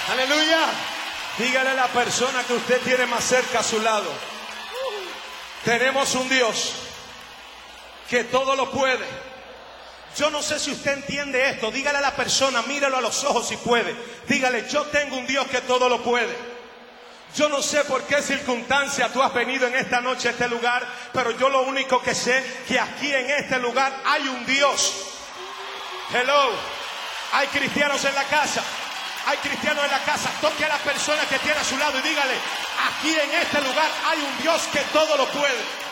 Aleluya. Dígale a la persona que usted tiene más cerca a su lado: tenemos un Dios que todo lo puede. Yo no sé si usted entiende esto. Dígale a la persona, míralo a los ojos si puede. Dígale: yo tengo un Dios que todo lo puede. Yo no sé por qué circunstancia tú has venido en esta noche a este lugar, pero yo lo único que sé que aquí en este lugar hay un Dios. Hello. Hay cristianos en la casa. Hay cristianos en la casa. Toque a la persona que tiene a su lado y dígale: aquí en este lugar hay un Dios que todo lo puede.